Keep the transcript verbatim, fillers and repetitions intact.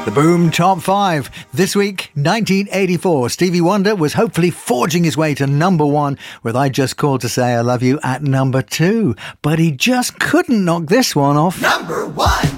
The Boom Top five. This week, nineteen eighty-four, Stevie Wonder was hopefully forging his way to number one with I Just Called to Say I Love You at number two. But he just couldn't knock this one off. Number one!